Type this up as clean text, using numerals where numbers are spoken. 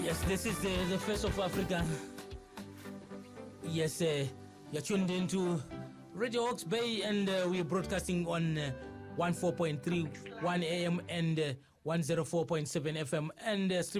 Yes, this is the Face of Africa. Yes, you're tuned into Radio Hawke's Bay, and we're broadcasting on 14.3 1 AM and 104.7 FM, and